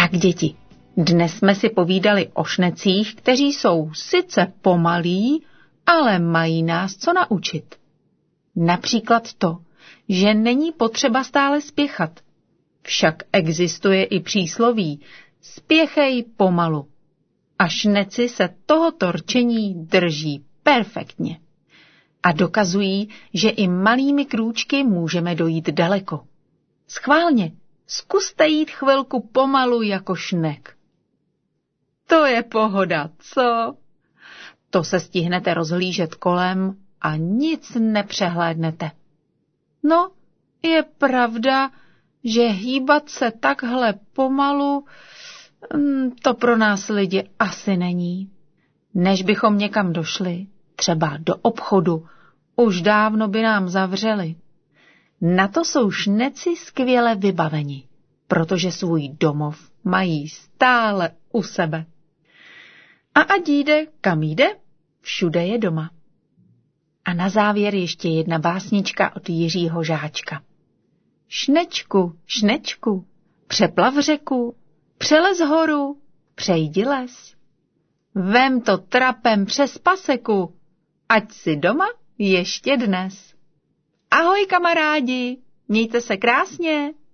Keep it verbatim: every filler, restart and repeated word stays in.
Tak děti, dnes jsme si povídali o šnecích, kteří jsou sice pomalí, ale mají nás co naučit. Například to, že není potřeba stále spěchat. Však existuje i přísloví spěchej pomalu. A šneci se tohoto rčení drží perfektně. A dokazují, že i malými krůčky můžeme dojít daleko. Schválně, zkuste jít chvilku pomalu jako šnek. To je pohoda, co? To se stihnete rozhlížet kolem a nic nepřehlédnete. No, je pravda, že hýbat se takhle pomalu, to pro nás lidi asi není. Než bychom někam došli, třeba do obchodu, už dávno by nám zavřeli. Na to jsou šneci skvěle vybaveni, protože svůj domov mají stále u sebe. A ať jde, kam jde, všude je doma. A na závěr ještě jedna básnička od Jiřího Žáčka. Šnečku, šnečku, přeplav řeku, přelez horu, přejdi les. Vem to trapem přes paseku, ať si doma ještě dnes. Ahoj kamarádi, mějte se krásně.